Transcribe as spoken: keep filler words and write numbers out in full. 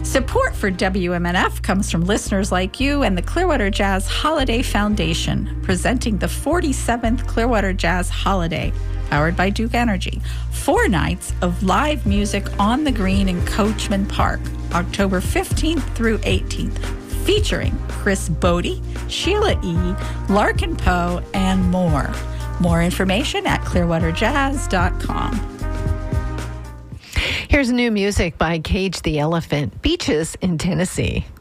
Support for W M N F comes from listeners like you and the Clearwater Jazz Holiday Foundation, presenting the forty-seventh Clearwater Jazz Holiday, powered by Duke Energy. Four nights of live music on the green in Coachman Park, October fifteenth through eighteenth, featuring Chris Bodie, Sheila E., Larkin Poe, and more. More information at clearwater jazz dot com. Here's new music by Cage the Elephant, Beaches in Tennessee.